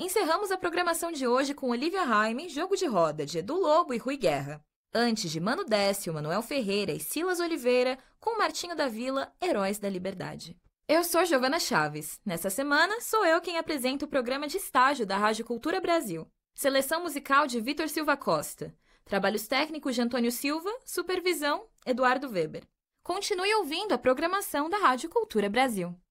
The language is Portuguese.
Encerramos a programação de hoje com Olivia Raime, Jogo de Roda, de Edu Lobo e Rui Guerra. Antes de Mano Décio, Manuel Ferreira e Silas Oliveira, com Martinho da Vila, Heróis da Liberdade. Eu sou Giovana Chaves. Nessa semana, sou eu quem apresenta o programa de estágio da Rádio Cultura Brasil. Seleção musical de Vitor Silva Costa. Trabalhos técnicos de Antônio Silva, supervisão, Eduardo Weber. Continue ouvindo a programação da Rádio Cultura Brasil.